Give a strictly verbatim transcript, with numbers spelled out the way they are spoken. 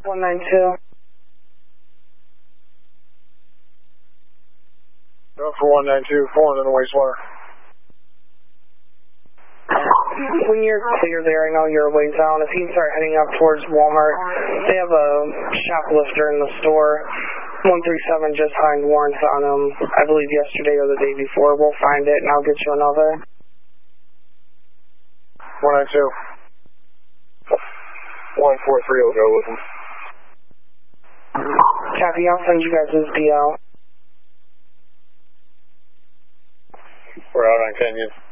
one nine two. Go for one nine two, four in the wastewater. When you're clear there, I know you're a ways out. If you can start heading up towards Walmart, they have a shoplifter in the store. one three seven just signed warrants on him, I believe yesterday or the day before. We'll find it and I'll get you another. one nine two. one four three will go with him. Copy, I'll send you guys his D L. We're out on Kenyon.